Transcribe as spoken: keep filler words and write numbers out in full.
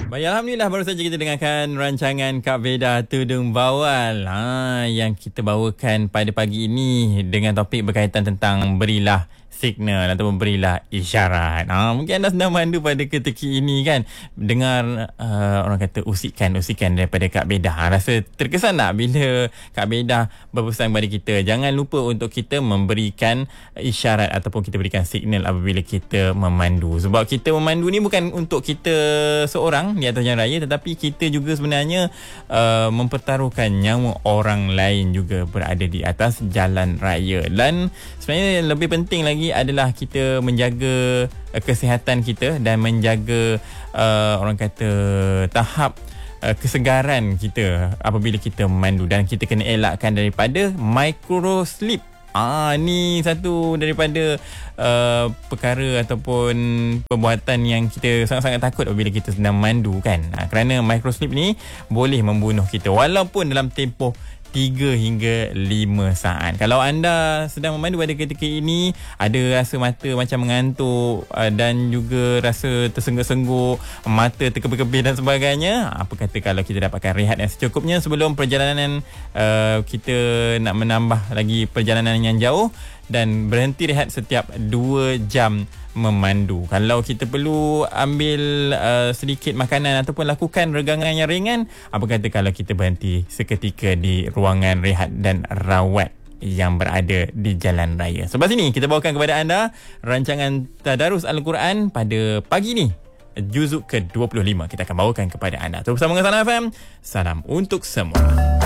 Baik, Alhamdulillah baru saja kita dengarkan rancangan Kak Beda Tudung Bawal ha, yang kita bawakan pada pagi ini dengan topik berkaitan tentang berilah signal ataupun berilah isyarat. Ha, mungkin anda sedang mandu pada ketika ini kan, dengar uh, orang kata usikan-usikan daripada Kak Beda. Ha, rasa terkesan tak bila Kak Beda berpesan kepada kita, jangan lupa untuk kita memberikan isyarat ataupun kita berikan signal apabila kita memandu. Sebab kita memandu ni bukan untuk kita seorang di atas jalan raya, tetapi kita juga sebenarnya uh, mempertaruhkan nyawa orang lain juga berada di atas jalan raya. Dan sebenarnya lebih penting lagi adalah kita menjaga uh, kesihatan kita dan menjaga uh, orang kata tahap uh, kesegaran kita apabila kita memandu, dan kita kena elakkan daripada micro sleep. Ah, ni satu daripada uh, perkara ataupun perbuatan yang kita sangat-sangat takut apabila kita sedang memandu kan. Ah, kerana micro sleep ni boleh membunuh kita walaupun dalam tempoh tiga hingga lima saat. Kalau anda sedang memandu pada ketika ini, ada rasa mata macam mengantuk uh, dan juga rasa tersengguk-sengguk, mata terkebir-kebir dan sebagainya, apa kata kalau kita dapatkan rehat yang secukupnya sebelum perjalanan uh, kita nak menambah lagi perjalanan yang jauh, dan berhenti rehat setiap dua jam memandu. Kalau kita perlu ambil uh, sedikit makanan ataupun lakukan regangan yang ringan, apa kata kalau kita berhenti seketika di ruangan rehat dan rawat yang berada di jalan raya. Sebab sini kita bawakan kepada anda rancangan Tadarus Al-Quran pada pagi ni, juzuk ke dua puluh lima kita akan bawakan kepada anda. Terus bersama dengan Salam F M. Salam untuk semua.